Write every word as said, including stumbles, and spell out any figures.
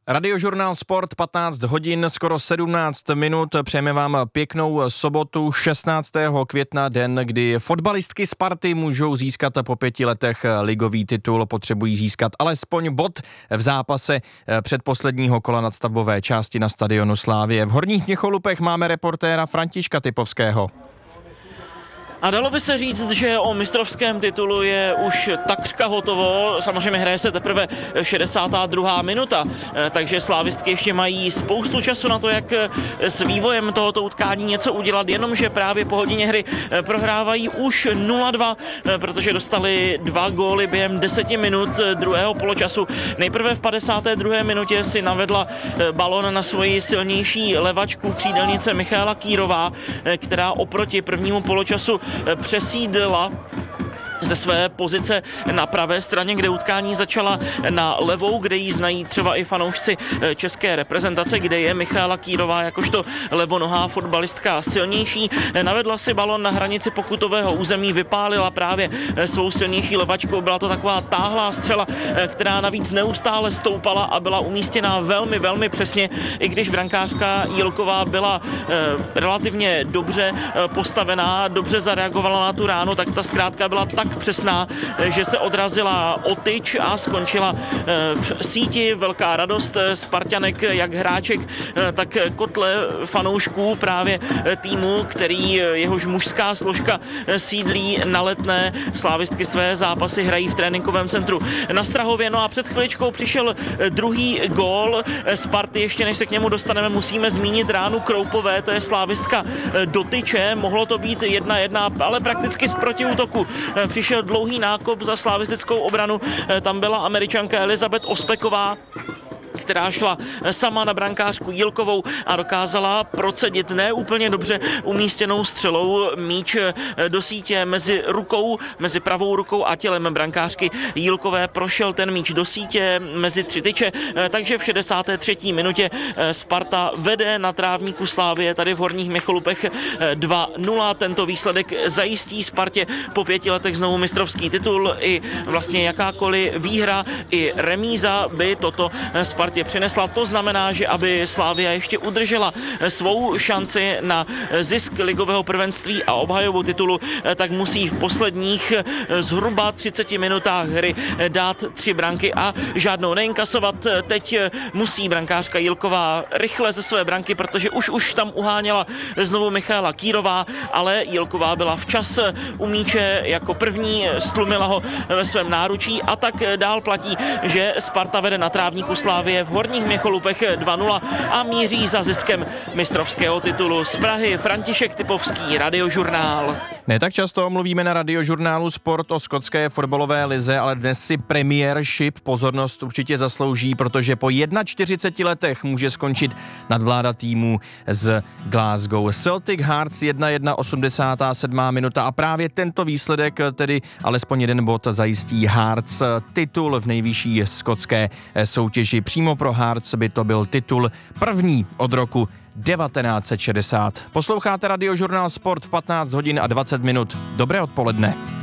Radiožurnál Sport, patnáct hodin, skoro sedmnáct minut. Přejeme vám pěknou sobotu šestnáctého května, den, kdy fotbalistky Sparty můžou získat po pěti letech ligový titul. Potřebují získat alespoň bod v zápase předposledního kola nadstavbové části na stadionu Slavie. V Horních Měcholupech máme reportéra Františka Typovského. A dalo by se říct, že o mistrovském titulu je už takřka hotovo. Samozřejmě hraje se teprve šedesátá druhá minuta, takže slávistky ještě mají spoustu času na to, jak s vývojem tohoto utkání něco udělat, jenomže právě po hodině hry prohrávají už nula dva, protože dostali dva góly během deseti minut druhého poločasu. Nejprve v padesáté druhé minutě si navedla balon na svoji silnější levačku křídelnice Michaela Kýrová, která oproti prvnímu poločasu přesídla ze své pozice na pravé straně, kde utkání začala, na levou, kde ji znají třeba i fanoušci české reprezentace, kde je Michaela Kýrová jakožto levonohá fotbalistka silnější. Navedla si balon na hranici pokutového území, vypálila právě svou silnější levačkou. Byla to taková táhlá střela, která navíc neustále stoupala a byla umístěná velmi, velmi přesně, i když brankářka Jílková byla relativně dobře postavená, dobře zareagovala na tu ránu, tak ta zkrátka byla tak přesná, že se odrazila o tyč a skončila v síti. Velká radost Spartanek, jak hráček, tak kotle fanoušků právě týmu, který jehož mužská složka sídlí na Letné. Slávistky své zápasy hrají v tréninkovém centru na Strahově. No a před chviličkou přišel druhý gól Sparty. Ještě než se k němu dostaneme, musíme zmínit ránu Kroupové, to je slávistka do tyče. Mohlo to být jedna jedna, ale prakticky z protiútoku přišel dlouhý nákop za slavistickou obranu. Tam byla Američanka Elizabeth Ospeková, která šla sama na brankářku Jílkovou a dokázala procedit ne úplně dobře umístěnou střelou míč do sítě mezi rukou, mezi pravou rukou a tělem brankářky Jílkové. Prošel ten míč do sítě mezi tři tyče, takže v šedesáté třetí minutě Sparta vede na trávníku Slavie tady v Horních Měcholupech dva nula. Tento výsledek zajistí Spartě po pěti letech znovu mistrovský titul. I vlastně jakákoliv výhra i remíza by toto Spartě přinesla. To znamená, že aby Slavia ještě udržela svou šanci na zisk ligového prvenství a obhajobu titulu, tak musí v posledních zhruba třiceti minutách hry dát tři branky a žádnou neinkasovat. Teď musí brankářka Jílková rychle ze své branky, protože už už tam uháněla znovu Michaela Kýrová, ale Jílková byla včas u míče jako první, stlumila ho ve svém náručí a tak dál platí, že Sparta vede na trávníku Slavie v Horních Měcholupech dva nula a míří za ziskem mistrovského titulu. Z Prahy František Typovský, Radiožurnál. Ne tak často mluvíme na Radiožurnálu Sport o skotské fotbalové lize, ale dnes si Premiership pozornost určitě zaslouží, protože po čtyřiceti jedné letech může skončit nadvláda týmu z Glasgow. Celtic Hearts jedna jedna, osmdesátá sedmá minuta a právě tento výsledek, tedy alespoň jeden bod, zajistí Hearts titul v nejvyšší skotské soutěži. Přímo pro Hearts by to byl titul první od roku devatenáct set šedesát. Posloucháte Radiožurnál Sport v patnáct hodin a dvacet minut. Dobré odpoledne.